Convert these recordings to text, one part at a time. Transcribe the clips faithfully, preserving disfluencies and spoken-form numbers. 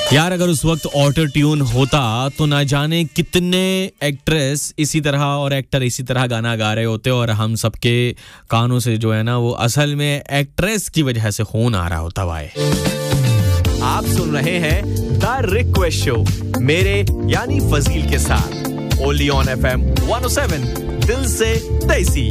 यार अगर उस वक्त ऑटो ट्यून होता तो ना जाने कितने एक्ट्रेस इसी तरह और एक्टर इसी तरह गाना गा रहे होते और हम सबके कानों से जो है ना वो असल में एक्ट्रेस की वजह से खून आ रहा होता भाई। आप सुन रहे हैं द रिक्वेस्ट शो मेरे यानी फजील के साथ only on FM one O seven दिल से देसी।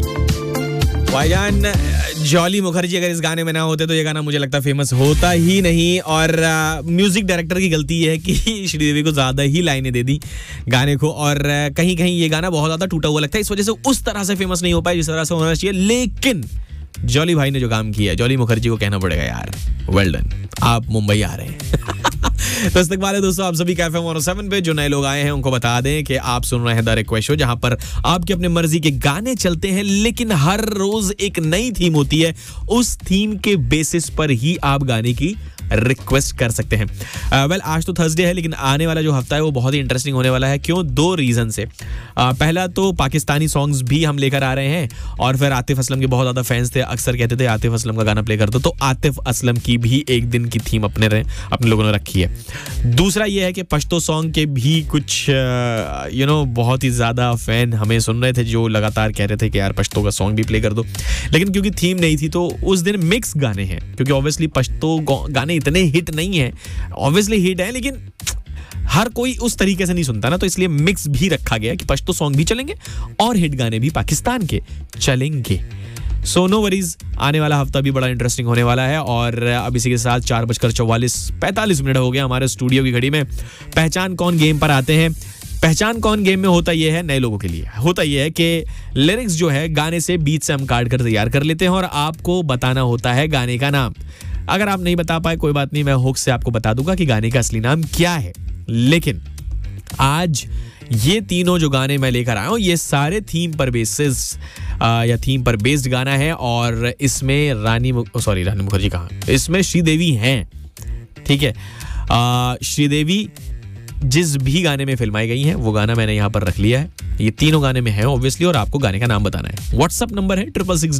भाईजान जॉली मुखर्जी अगर इस गाने में ना होते तो ये गाना मुझे लगता फेमस होता ही नहीं। और म्यूजिक डायरेक्टर की गलती ये है कि श्रीदेवी को ज्यादा ही लाइनें दे दी गाने को और कहीं कहीं ये गाना बहुत ज्यादा टूटा हुआ लगता है, इस वजह से उस तरह से फेमस नहीं हो पाया जिस तरह से होना चाहिए। लेकिन जॉली भाई ने जो काम किया, जॉली मुखर्जी को कहना पड़ेगा यार वेल डन, आप मुंबई आ रहे हैं। तो इस्तकबाल है दोस्तों आप सभी का एफएम वन ओ सेवन पे। जो नए लोग आए हैं उनको बता दें कि आप सुन रहे हैं द रिक्वेस्ट शो, जहां पर आपके अपने मर्जी के गाने चलते हैं लेकिन हर रोज एक नई थीम होती है। उस थीम के बेसिस पर ही आप गाने की रिक्वेस्ट कर सकते हैं। वेल uh, well, आज तो थर्सडे है लेकिन आने वाला जो हफ्ता है वो बहुत ही इंटरेस्टिंग होने वाला है। क्यों? दो रीजन से। uh, पहला तो पाकिस्तानी सॉन्ग्स भी हम लेकर आ रहे हैं और फिर आतिफ असलम के बहुत ज्यादा फैंस थे, अक्सर कहते थे आतिफ असलम का गाना प्ले कर दो, तो आतिफ असलम की भी एक दिन की थीम अपने रहे, अपने लोगों ने रखी है। दूसरा ये है कि पश्तो सॉन्ग के भी कुछ यू नो बहुत ही ज्यादा फैन हमें सुन रहे थे जो लगातार कह रहे थे कि यार पश्तो का सॉन्ग भी प्ले कर दो, लेकिन क्योंकि थीम नहीं थी तो उस दिन मिक्स गाने हैं, क्योंकि ऑब्वियसली पश्तो गाने इतने हिट नहीं है, ऑब्वियसली हिट है लेकिन हर कोई उस तरीके से नहीं सुनता ना, तो इसलिए मिक्स भी रखा गया कि पश्तो सॉन्ग भी चलेंगे और हिट गाने भी पाकिस्तान के चलेंगे। सो नो वरीज, आने वाला हफ्ता भी बड़ा इंटरेस्टिंग होने वाला है। और अब इसी के साथ चार बजकर चौवालीस पैंतालीस मिनट हो गया हमारे स्टूडियो की घड़ी में। पहचान कौन गेम पर आते हैं। पहचान कौन गेम में होता यह है, नए लोगों के लिए होता यह है कि लिरिक्स जो है गाने से बीच से हम काट कर तैयार कर लेते हैं और आपको बताना होता है गाने का नाम। अगर आप नहीं बता पाए कोई बात नहीं, मैं हुक से आपको बता दूंगा कि गाने का असली नाम क्या है। लेकिन आज ये तीनों जो गाने मैं लेकर आया हूं ये सारे थीम पर बेसिस या थीम पर बेस्ड गाना है और इसमें रानी सॉरी रानी मुखर्जी कहाँ, इसमें श्रीदेवी हैं, ठीक है। श्रीदेवी जिस भी गाने में फिल्माई गई हैं वो गाना मैंने यहाँ पर रख लिया है। ये तीनों गाने में है ऑब्वियसली और आपको गाने का नाम बताना है। व्हाट्सएप नंबर है ट्रिपल सिक्स